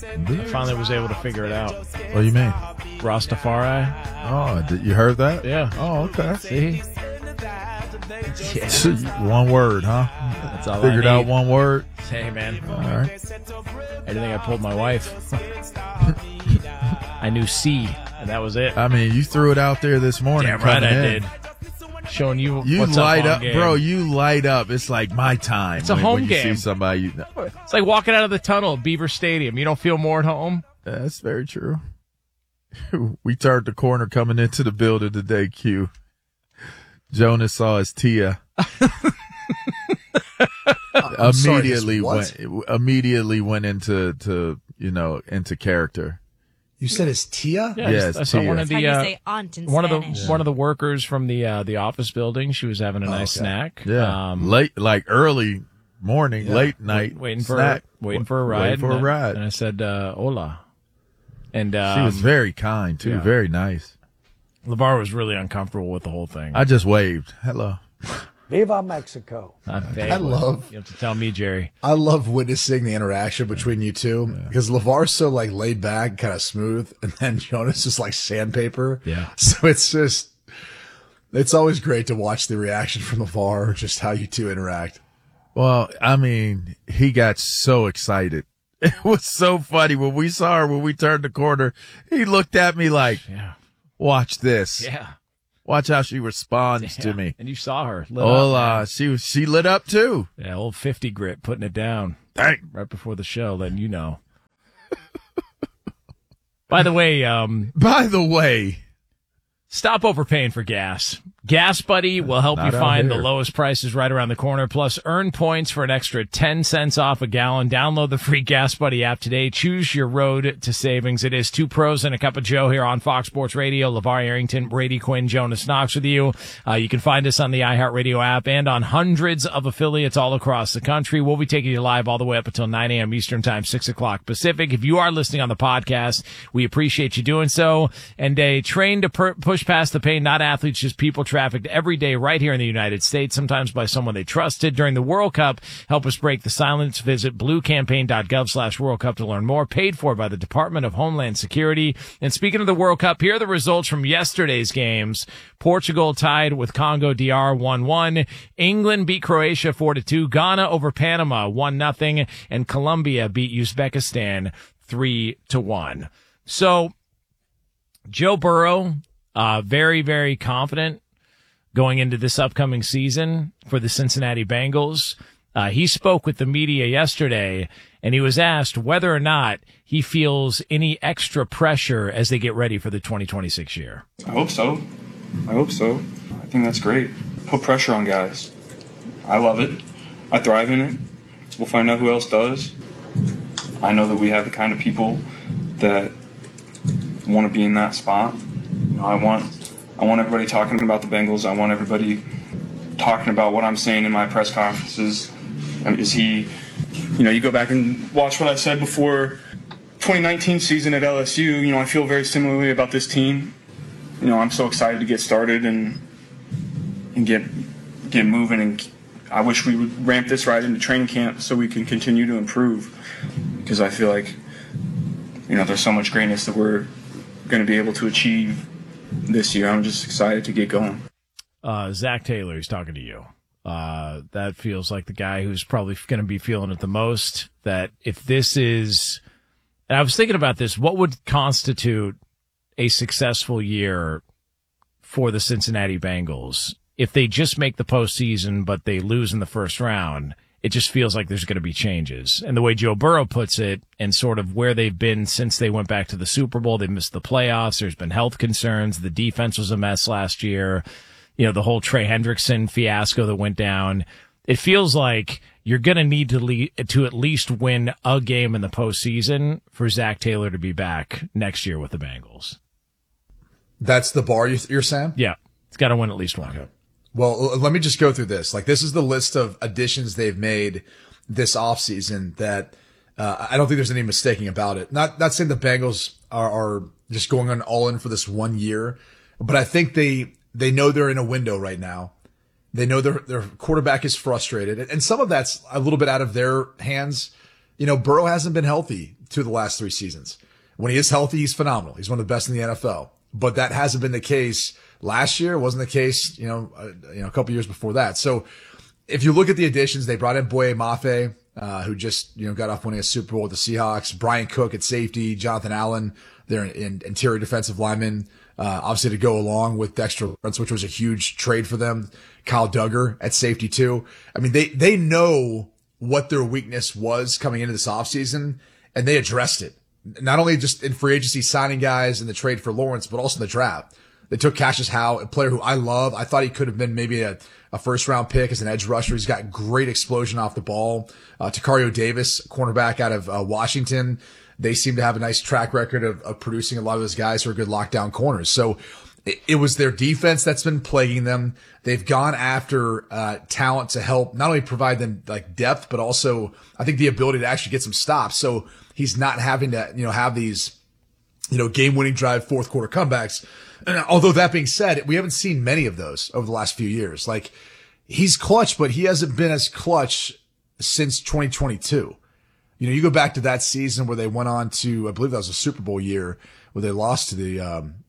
I finally was able to figure it out. What do you mean? Rastafari. Oh, you heard that? Yeah. Oh, okay. See? One word, huh? That's all Figured I need. out one word. Hey, man. All right. I think I pulled my wife. I knew C, and that was it. I mean, you threw it out there this morning. Damn right I coming in. did. Showing you You what's light up, up, game. bro. You light up. It's like my time. It's a home when you game. see somebody, you know. It's like walking out of the tunnel at Beaver Stadium. You don't feel more at home? That's very true. We turned the corner coming into the building today, Q. Jonas saw his Tia. Immediately went into into character. You said it's Tia? Yeah, Yes, I saw Tia. one of How the do you say aunt in one Spanish? of the workers from the office building. She was having a nice snack. Yeah, late, like early morning, late night, waiting snack. for a ride. Waiting for a ride. And I said, "Hola." And she was very kind too, very nice. LeVar was really uncomfortable with the whole thing. I just waved. Hello. Viva Mexico. I love. You have to tell me, Jerry. I love witnessing the interaction between you two because LeVar's so like laid back, kind of smooth, and then Jonas is like sandpaper. Yeah. So it's always great to watch the reaction from LeVar, just how you two interact. Well, I mean, he got so excited. It was so funny when we saw her when we turned the corner. He looked at me like, "Watch this. Yeah. Watch how she responds to me." And you saw her. Hola. She lit up too. Yeah, old 50 grit putting it down. Dang. Right before the show, letting you know. By the way, stop overpaying for gas. Gas Buddy will help you Not out find the here. lowest prices right around the corner. Plus, earn points for an extra 10 cents off a gallon. Download the free Gas Buddy app today. Choose your road to savings. It is Two Pros and a Cup of Joe here on Fox Sports Radio. LeVar Arrington, Brady Quinn, Jonas Knox with you. You can find us on the iHeartRadio app and on hundreds of affiliates all across the country. We'll be taking you live all the way up until 9 a.m. Eastern Time, 6 o'clock Pacific. If you are listening on the podcast, we appreciate you doing so. And a trained to push past the pain, not athletes, just people trafficked every day right here in the United States, sometimes by someone they trusted. During the World Cup, help us break the silence. Visit bluecampaign.gov/World Cup to learn more. Paid for by the Department of Homeland Security. And speaking of the World Cup, here are the results from yesterday's games. Portugal tied with Congo DR 1-1. England beat Croatia 4-2. Ghana over Panama 1-0. And Colombia beat Uzbekistan 3-1. So, Joe Burrow, very, very confident going into this upcoming season for the Cincinnati Bengals. He spoke with the media yesterday, and he was asked whether or not he feels any extra pressure as they get ready for the 2026 year. I hope so. I think that's great. Put pressure on guys. I love it. I thrive in it. We'll find out who else does. I know that we have the kind of people that want to be in that spot. You know, I want everybody talking about the Bengals. I want everybody talking about what I'm saying in my press conferences. You go back and watch what I said before 2019 season at LSU. You know, I feel very similarly about this team. You know, I'm so excited to get started and get moving. And I wish we would ramp this right into training camp so we can continue to improve. Because I feel like, you know, there's so much greatness that we're going to be able to achieve this year. I'm just excited to get going. Zach Taylor, he's talking to you. That feels like the guy who's probably going to be feeling it the most. That if this is, and I was thinking about this, what would constitute a successful year for the Cincinnati Bengals if they just make the postseason, but they lose in the first round? It just feels like there's going to be changes. And the way Joe Burrow puts it, and sort of where they've been since they went back to the Super Bowl, they missed the playoffs. There's been health concerns. The defense was a mess last year. You know, the whole Trey Hendrickson fiasco that went down. It feels like you're going to need to at least win a game in the postseason for Zach Taylor to be back next year with the Bengals. That's the bar you're saying? Yeah. It's got to win at least one. Okay. Well, let me just go through this. Like, this is the list of additions they've made this offseason that I don't think there's any mistaking about it. Not saying the Bengals are just going on all in for this 1 year, but I think they know they're in a window right now. They know their quarterback is frustrated, and some of that's a little bit out of their hands. You know, Burrow hasn't been healthy 2 of the last 3 seasons. When he is healthy, he's phenomenal. He's one of the best in the NFL. But that hasn't been the case last year. It wasn't the case, a couple years before that. So if you look at the additions, they brought in Boye Mafe, who just, got off winning a Super Bowl with the Seahawks, Brian Cook at safety, Jonathan Allen, their interior defensive lineman, obviously to go along with Dexter Lawrence, which was a huge trade for them. Kyle Duggar at safety too. I mean, they know what their weakness was coming into this offseason, and they addressed it. Not only just in free agency signing guys in the trade for Lawrence, but also in the draft. They took Cassius Howe, a player who I love. I thought he could have been maybe a first round pick as an edge rusher. He's got great explosion off the ball. Takario Davis, cornerback out of Washington. They seem to have a nice track record of producing a lot of those guys who are good lockdown corners. So it was their defense that's been plaguing them. They've gone after talent to help not only provide them like depth, but also I think the ability to actually get some stops. So he's not having to, have these, game-winning drive fourth quarter comebacks. And although that being said, we haven't seen many of those over the last few years. Like he's clutch, but he hasn't been as clutch since 2022. You go back to that season where they went on to, I believe that was a Super Bowl year where they lost to the,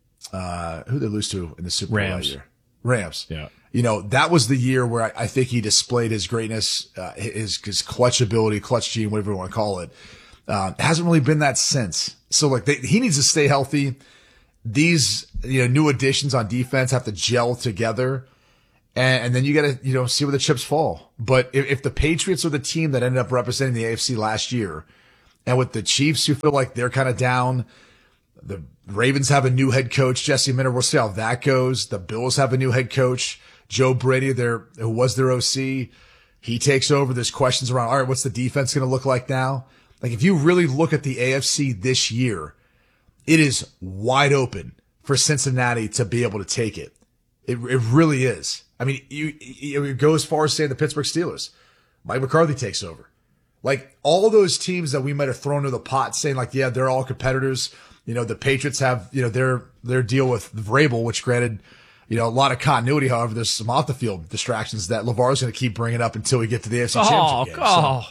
who they lose to in the Super Bowl that year? Rams. Yeah. That was the year where I think he displayed his greatness, his clutch ability, clutch gene, whatever you want to call it. It hasn't really been that since. So like he needs to stay healthy. These, new additions on defense have to gel together. And then you got to, see where the chips fall. But if the Patriots are the team that ended up representing the AFC last year, and with the Chiefs who feel like they're kind of down, the Ravens have a new head coach, Jesse Minter. We'll see how that goes. The Bills have a new head coach, Joe Brady, who was their OC. He takes over. There's questions around, all right, what's the defense going to look like now? Like if you really look at the AFC this year, it is wide open for Cincinnati to be able to take it. It really is. I mean, you go as far as saying the Pittsburgh Steelers. Mike McCarthy takes over. Like all those teams that we might have thrown to the pot saying like, yeah, they're all competitors. The Patriots have, their deal with Vrabel, which granted, a lot of continuity. However, there's some off the field distractions that LeVar's going to keep bringing up until we get to the AFC Championship game. Wow.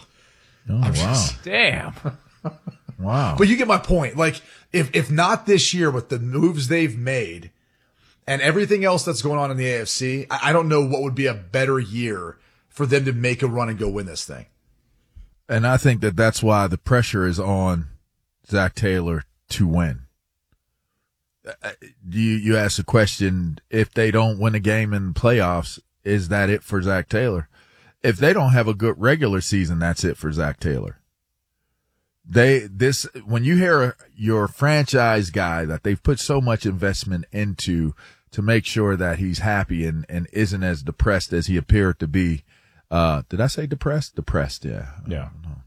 Damn. Wow. But you get my point. Like if not this year with the moves they've made and everything else that's going on in the AFC, I don't know what would be a better year for them to make a run and go win this thing. And I think that's why the pressure is on Zach Taylor to win. You asked the question, if they don't win a game in the playoffs, is that it for Zach Taylor? If they don't have a good regular season, that's it for Zach Taylor. When you hear your franchise guy that they've put so much investment into to make sure that he's happy and isn't as depressed as he appeared to be. Did I say depressed? Depressed. Yeah. Yeah.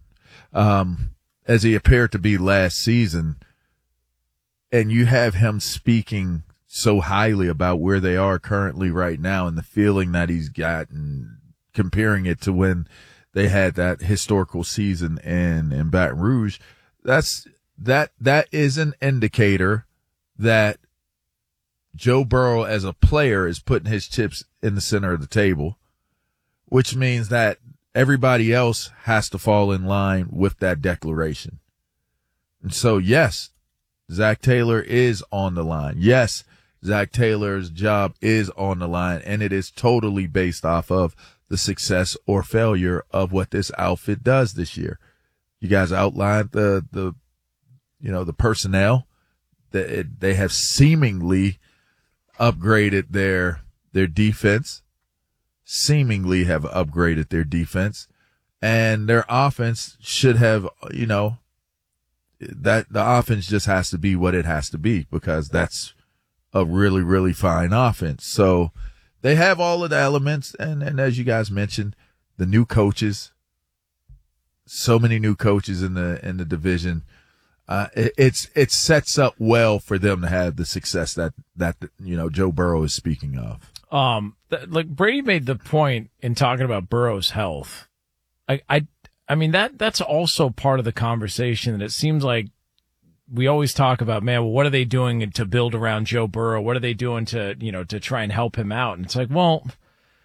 As he appeared to be last season, and you have him speaking so highly about where they are currently right now and the feeling that he's got and comparing it to when they had that historical season in Baton Rouge, that is an indicator that Joe Burrow as a player is putting his chips in the center of the table, which means that everybody else has to fall in line with that declaration. And so, yes, Zach Taylor is on the line. Yes, Zach Taylor's job is on the line, and it is totally based off of the success or failure of what this outfit does this year. You guys outlined the personnel that they have seemingly upgraded their defense, and their offense should have, that the offense just has to be what it has to be because that's a really, really fine offense. So they have all of the elements. And as you guys mentioned, the new coaches, so many new coaches in the division. It sets up well for them to have the success that Joe Burrow is speaking of. Like Brady made the point in talking about Burrow's health. I mean, that's also part of the conversation, that it seems like we always talk about, man, well, what are they doing to build around Joe Burrow? What are they doing to try and help him out? And it's like, well,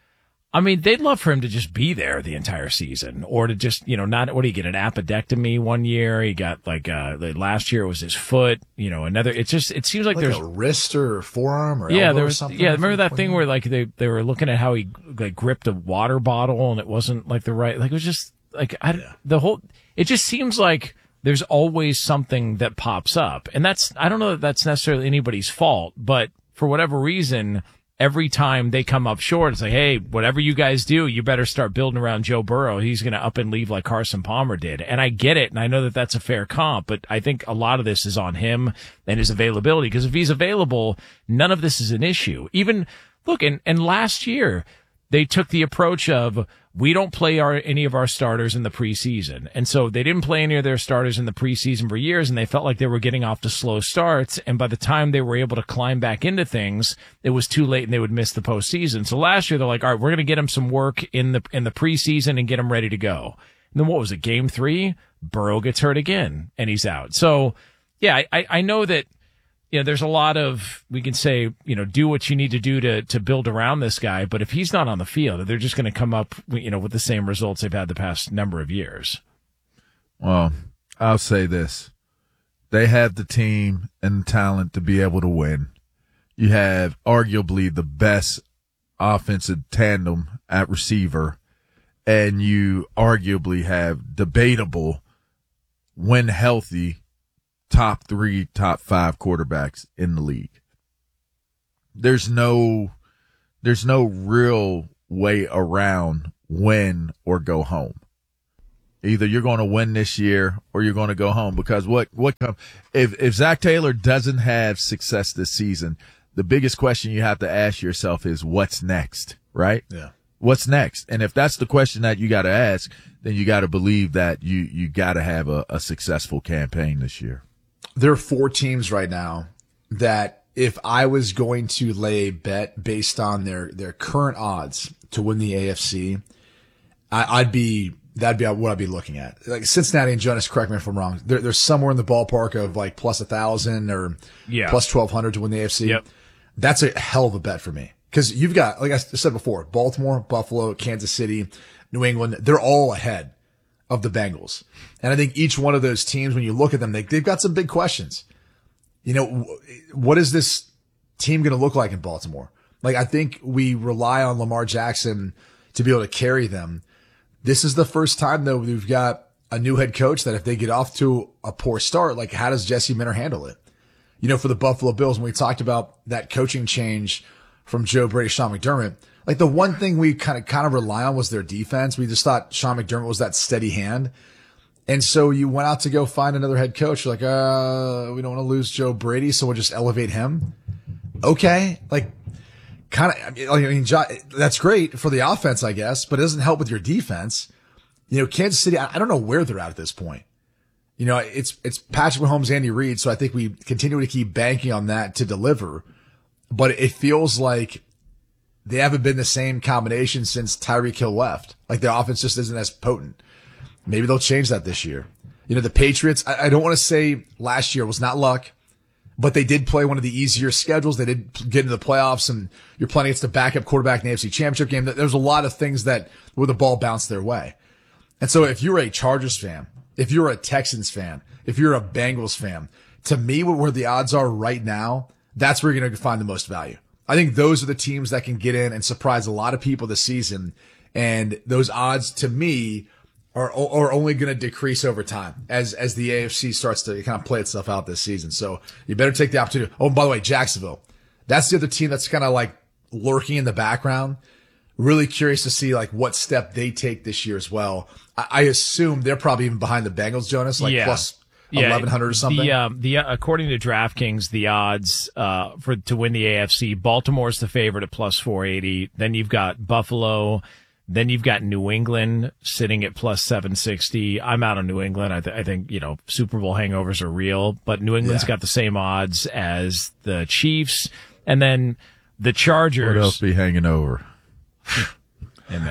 I mean, they'd love for him to just be there the entire season, or to just, not, what do you get, an appendectomy one year? He got last year it was his foot, another, it seems like there's a wrist or forearm or yeah, elbow there or was, something. yeah, remember that thing where like they were looking at how he like gripped a water bottle and it wasn't like the right, like it was just like, it just seems like there's always something that pops up. And I don't know that that's necessarily anybody's fault, but for whatever reason, every time they come up short, it's like, hey, whatever you guys do, you better start building around Joe Burrow. He's going to up and leave like Carson Palmer did. And I get it. And I know that that's a fair comp, but I think a lot of this is on him and his availability. Because if he's available, none of this is an issue. Even look, and last year they took the approach of, we don't play any of our starters in the preseason. And so they didn't play any of their starters in the preseason for years, and they felt like they were getting off to slow starts. And by the time they were able to climb back into things, it was too late and they would miss the postseason. So last year they're like, all right, we're going to get him some work in the preseason and get him ready to go. And then what was it? Game 3, Burrow gets hurt again and he's out. So yeah, I know that, there's a lot of, we can say, do what you need to do to build around this guy. But if he's not on the field, they're just going to come up, with the same results they've had the past number of years. Well, I'll say this. They have the team and the talent to be able to win. You have arguably the best offensive tandem at receiver, and you arguably have debatable, when healthy, top 3, top 5 quarterbacks in the league. There's no real way around win or go home. Either you're going to win this year or you're going to go home, because if Zach Taylor doesn't have success this season, the biggest question you have to ask yourself is what's next, right? Yeah. What's next? And if that's the question that you got to ask, then you got to believe that you got to have a successful campaign this year. There are 4 teams right now that if I was going to lay a bet based on their current odds to win the AFC, that'd be what I'd be looking at. Like Cincinnati and Jonas, correct me if I'm wrong. They're somewhere in the ballpark of like plus 1,000 or plus 1,200 to win the AFC. Yep. That's a hell of a bet for me. Cause you've got, like I said before, Baltimore, Buffalo, Kansas City, New England, they're all ahead of the Bengals. And I think each one of those teams, when you look at them, they've got some big questions. What is this team going to look like in Baltimore? Like, I think we rely on Lamar Jackson to be able to carry them. This is the first time, though, we've got a new head coach that if they get off to a poor start, like, how does Jesse Minter handle it? For the Buffalo Bills, when we talked about that coaching change from Joe Brady, Sean McDermott, like the one thing we kind of rely on was their defense. We just thought Sean McDermott was that steady hand. And so you went out to go find another head coach. You're like, we don't want to lose Joe Brady, so we'll just elevate him. Okay. Like, that's great for the offense, I guess, but it doesn't help with your defense. Kansas City, I don't know where they're at this point. It's Patrick Mahomes, Andy Reid. So I think we continue to keep banking on that to deliver, but it feels like they haven't been the same combination since Tyreek Hill left. Like the offense just isn't as potent. Maybe they'll change that this year. The Patriots, I don't want to say last year was not luck, but they did play one of the easier schedules. They did get into the playoffs, and you're playing against the backup quarterback in the AFC Championship game. There's a lot of things where the ball bounced their way. And so if you're a Chargers fan, if you're a Texans fan, if you're a Bengals fan, to me, where the odds are right now, that's where you're going to find the most value. I think those are the teams that can get in and surprise a lot of people this season. And those odds, to me, are only going to decrease over time as the AFC starts to kind of play itself out this season. So you better take the opportunity. Oh, and by the way, Jacksonville, that's the other team that's kind of like lurking in the background. Really curious to see like what step they take this year as well. I assume they're probably even behind the Bengals, Jonas, like plus 1,100 or something. According to DraftKings, the odds to win the AFC, Baltimore's the favorite at plus 480. Then you've got Buffalo. Then you've got New England sitting at plus 760. I'm out on New England. I think, Super Bowl hangovers are real, but New England's got the same odds as the Chiefs. And then the Chargers. What else be hanging over? And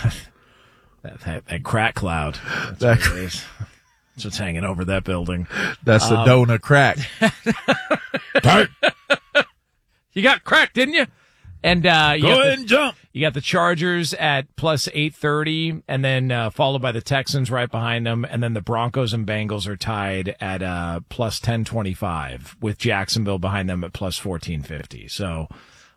that crack cloud. That's what it is. That's what's hanging over that building. That's the donut crack. You got cracked, didn't you? And go ahead and jump. You got the Chargers at plus 830, and then followed by the Texans right behind them, and then the Broncos and Bengals are tied at plus 1025, with Jacksonville behind them at plus 1450. So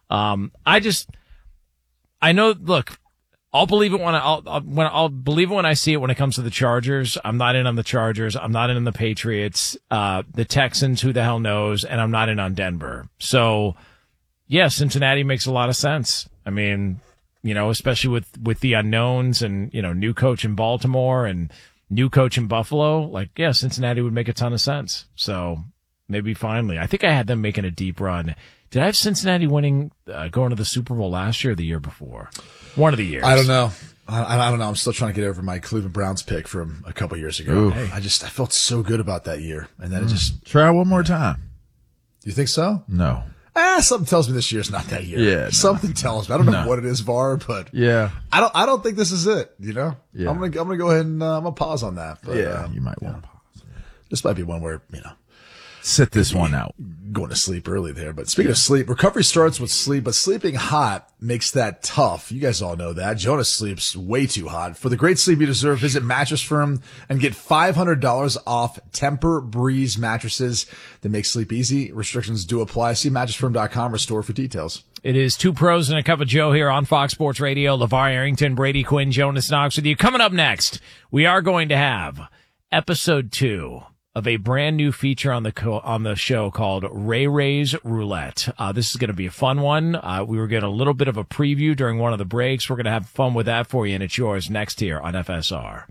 I know. Look, I'll believe it I'll believe it when I see it. When it comes to the Chargers, I'm not in on the Chargers. I'm not in on the Patriots. The Texans, who the hell knows? And I'm not in on Denver. So, yeah, Cincinnati makes a lot of sense. I mean, especially with the unknowns and, new coach in Baltimore and new coach in Buffalo, Cincinnati would make a ton of sense. So maybe finally, I think I had them making a deep run. Did I have Cincinnati winning, going to the Super Bowl last year or the year before? One of the years. I don't know. I don't know. I'm still trying to get over my Cleveland Browns pick from a couple years ago. Hey. I felt so good about that year. And then it just. Try one more time. You think so? No. Something tells me this year's not that year. Yeah. No. Something tells me. I don't know what it is, VAR, but yeah. I don't think this is it, Yeah. I'm going to go ahead and, I'm going to pause on that. But, you might want to pause. This might be one where, sit this one out. Going to sleep early there. But speaking of sleep, recovery starts with sleep, but sleeping hot makes that tough. You guys all know that. Jonas sleeps way too hot. For the great sleep you deserve, visit Mattress Firm and get $500 off Temper Breeze mattresses that make sleep easy. Restrictions do apply. See mattressfirm.com or store for details. It is Two Pros and a Cup of Joe here on Fox Sports Radio. LeVar Arrington, Brady Quinn, Jonas Knox with you. Coming up next, we are going to have episode 2 of a brand new feature on the show called Ray Ray's Roulette. This is going to be a fun one. We were getting a little bit of a preview during one of the breaks. We're going to have fun with that for you, and it's yours next here on FSR.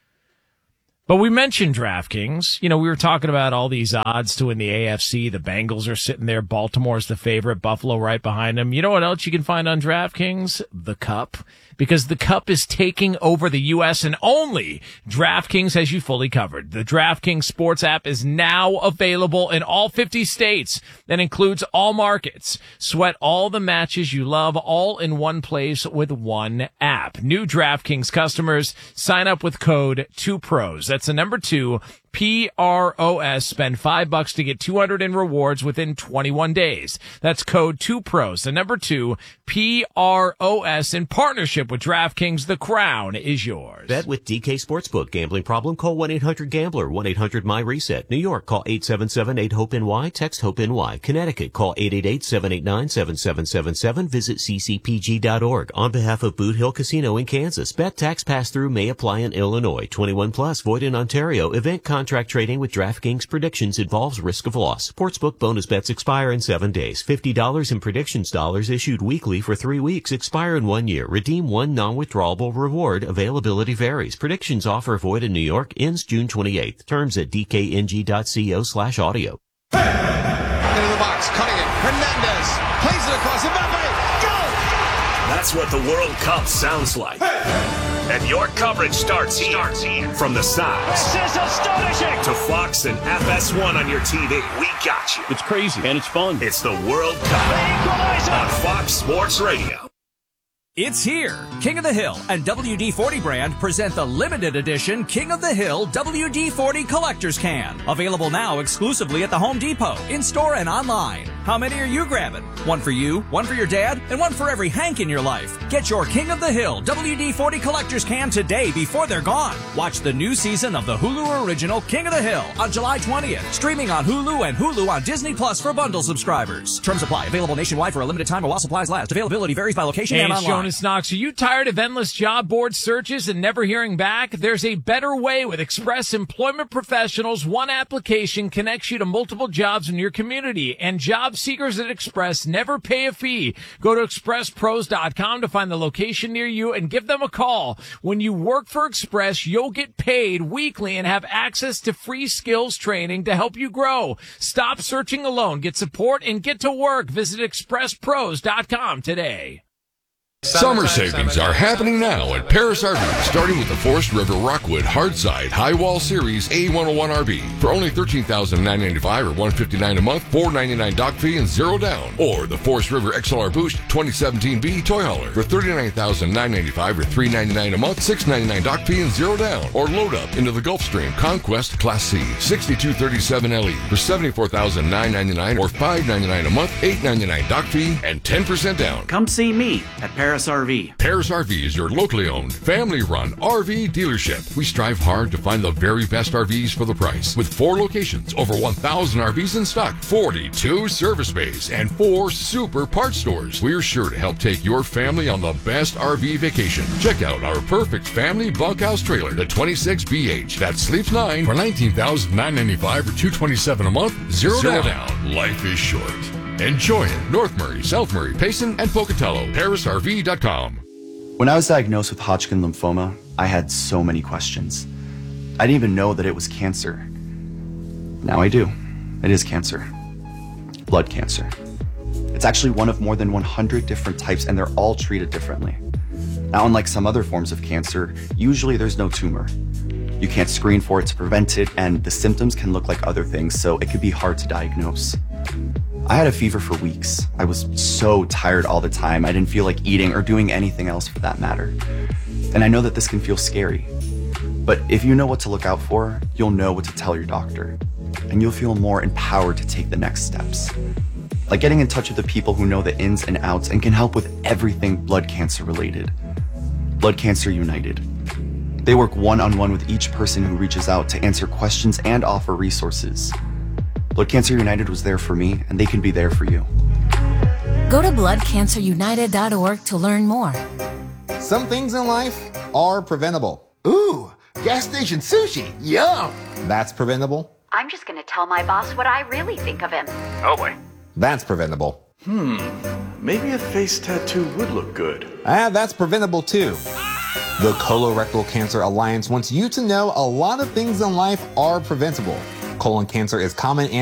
But we mentioned DraftKings. We were talking about all these odds to win the AFC. The Bengals are sitting there. Baltimore's the favorite. Buffalo right behind them. You know what else you can find on DraftKings? The Cup. Because the Cup is taking over the U.S. and only DraftKings has you fully covered. The DraftKings Sports app is now available in all 50 states. That includes all markets. Sweat all the matches you love all in one place with one app. New DraftKings customers sign up with code 2PROS. That's the number 2, PROS. Spend $5 to get $200 in rewards within 21 days. That's code 2PROS. The number 2, PROS, in partnership with DraftKings. The crown is yours. Bet with DK Sportsbook. Gambling problem? Call 1-800-GAMBLER. 1-800-MY-RESET. New York, call 877-8-HOPE-NY. Text HOPE-NY. Connecticut, call 888-789-7777. Visit ccpg.org. On behalf of Boot Hill Casino in Kansas, bet tax pass-through may apply in Illinois. 21 plus, void in Ontario. Event contract trading with DraftKings predictions involves risk of loss. Sportsbook bonus bets expire in 7 days. $50 in predictions dollars issued weekly for 3 weeks. Expire in 1 year. Redeem one non-withdrawable reward. Availability varies. Predictions offer void in New York. Ends June 28th. Terms at dkng.co/audio. Into the box. Cutting it. Hernandez. Plays it across. Mbappe. Goal! That's what the World Cup sounds like. And your coverage starts here. From the sides. This is astonishing. To Fox and FS1 on your TV. We got you. It's crazy and it's fun. It's the World Cup on Fox Sports Radio. It's here. King of the Hill and WD-40 brand present the limited edition King of the Hill WD-40 Collector's Can. Available now exclusively at the Home Depot, in-store and online. How many are you grabbing? One for you, one for your dad, and one for every Hank in your life. Get your King of the Hill WD-40 Collector's Can today before they're gone. Watch the new season of the Hulu original King of the Hill on July 20th. Streaming on Hulu and Hulu on Disney Plus for bundle subscribers. Terms apply. Available nationwide for a limited time while supplies last. Availability varies by location and online. Jonas Knox, are you tired of endless job board searches and never hearing back? There's a better way with Express Employment Professionals. One application connects you to multiple jobs in your community, and job seekers at Express never pay a fee. Go to expresspros.com to find the location near you and give them a call. When you work for Express, you'll get paid weekly and have access to free skills training to help you grow. Stop searching alone. Get support and get to work. Visit expresspros.com today. Summer savings are happening now at Paris RV, starting with the Forest River Rockwood Hardside High Wall Series A101 RV for only $13,995 or $159 a month, $499 dock fee and $0 down. Or the Forest River XLR Boost 2017B Toy Hauler for $39,995 or $399 a month, $699 dock fee and $0 down. Or load up into the Gulfstream Conquest Class C 6237 LE for $74,999 or $599 a month, $899 dock fee and 10% down. Come see me at Paris Paris RV. Paris RV is your locally owned, family-run RV dealership. We strive hard to find the very best RVs for the price. With 4 locations, over 1,000 RVs in stock, 42 service bays, and 4 super parts stores, we're sure to help take your family on the best RV vacation. Check out our perfect family bunkhouse trailer, the 26BH, that sleeps 9 for $19,995 or $227 a month, zero down. Life is short. Enjoy it. North Murray, South Murray, Payson, and Pocatello. ParisRV.com. When I was diagnosed with Hodgkin lymphoma, I had so many questions. I didn't even know that it was cancer. Now I do. It is cancer. Blood cancer. It's actually one of more than 100 different types, and they're all treated differently. Now, unlike some other forms of cancer, usually there's no tumor. You can't screen for it to prevent it, and the symptoms can look like other things, so it could be hard to diagnose. I had a fever for weeks. I was so tired all the time. I didn't feel like eating or doing anything else for that matter. And I know that this can feel scary. But if you know what to look out for, you'll know what to tell your doctor. And you'll feel more empowered to take the next steps. Like getting in touch with the people who know the ins and outs and can help with everything blood cancer related. Blood Cancer United. They work one-on-one with each person who reaches out to answer questions and offer resources. Blood Cancer United was there for me, and they can be there for you. Go to bloodcancerunited.org to learn more. Some things in life are preventable. Ooh, gas station sushi. Yum. That's preventable. I'm just going to tell my boss what I really think of him. Oh boy. That's preventable. Maybe a face tattoo would look good. That's preventable too. The Colorectal Cancer Alliance wants you to know a lot of things in life are preventable. Colon cancer is common and